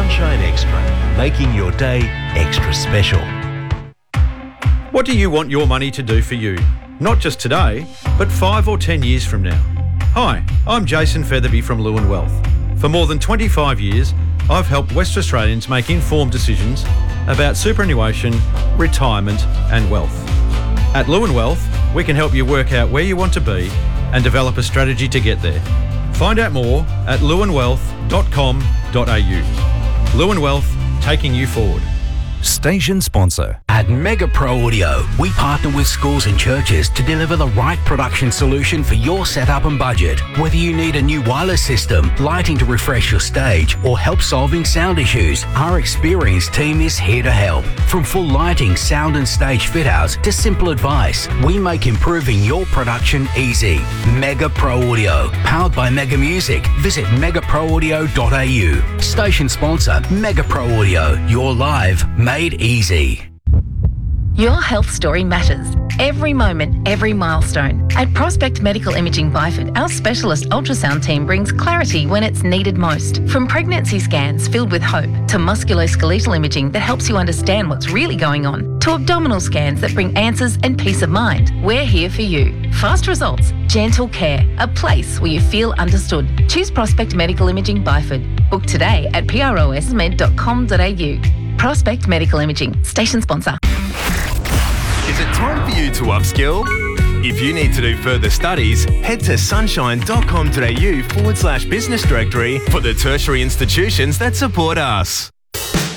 Sunshine Extra, making your day extra special. What do you want your money to do for you? Not just today, but 5 or 10 years from now. Hi, I'm Jason Featherby from Lewin Wealth. For more than 25 years, I've helped West Australians make informed decisions about superannuation, retirement and wealth. At Lewin Wealth, we can help you work out where you want to be and develop a strategy to get there. Find out more at lewinwealth.com.au. Lewin Wealth, taking you forward. Station sponsor. At Mega Pro Audio, we partner with schools and churches to deliver the right production solution for your setup and budget. Whether you need a new wireless system, lighting to refresh your stage, or help solving sound issues, our experienced team is here to help. From full lighting, sound and stage fit-outs to simple advice, we make improving your production easy. Mega Pro Audio, powered by Mega Music. Visit megaproaudio.au. Station sponsor, Mega Pro Audio. Your live made easy. Your health story matters. Every moment, every milestone. At Prospect Medical Imaging Byford, our specialist ultrasound team brings clarity when it's needed most. From pregnancy scans filled with hope to musculoskeletal imaging that helps you understand what's really going on, to abdominal scans that bring answers and peace of mind, we're here for you. Fast results, gentle care, a place where you feel understood. Choose Prospect Medical Imaging Byford. Book today at prosmed.com.au. Prospect Medical Imaging, station sponsor. Is it time for you to upskill? If you need to do further studies, head to sunshine.com.au/business directory for the tertiary institutions that support us.